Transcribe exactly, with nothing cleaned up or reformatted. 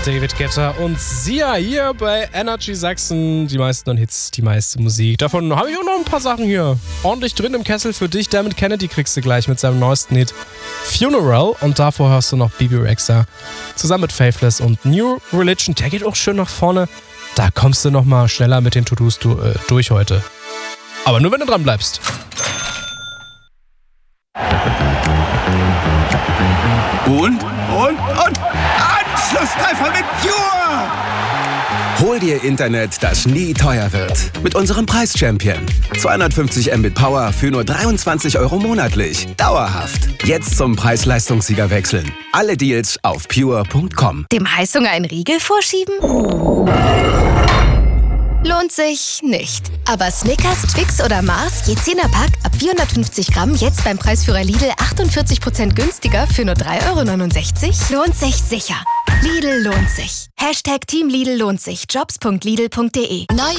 David Guetta und Sia hier bei Energy Sachsen. Die meisten Hits, die meiste Musik. Davon habe ich auch noch ein paar Sachen hier ordentlich drin im Kessel für dich. Dermot Kennedy kriegst du gleich mit seinem neuesten Hit Funeral. Und davor hörst du noch Bebe Rexha zusammen mit Faithless und New Religion. Der geht auch schön nach vorne. Da kommst du noch mal schneller mit den To-Dos du, äh, durch heute. Aber nur, wenn du dran bleibst. Und, und, und Anschlusstreffer mit Pure! Hol dir Internet, das nie teuer wird. Mit unserem Preis-Champion. zweihundertfünfzig Mbit Power für nur dreiundzwanzig Euro monatlich. Dauerhaft. Jetzt zum Preis-Leistungssieger wechseln. Alle Deals auf pure punkt com. Dem Heißhunger einen Riegel vorschieben? Lohnt sich nicht. Aber Snickers, Twix oder Mars, je zehner Pack, ab vierhundertfünfzig Gramm, jetzt beim Preisführer Lidl achtundvierzig Prozent günstiger für nur drei Euro neunundsechzig? Lohnt sich sicher. Lidl lohnt sich. Hashtag Team Lidl lohnt sich. Jobs punkt lidl punkt de. Neu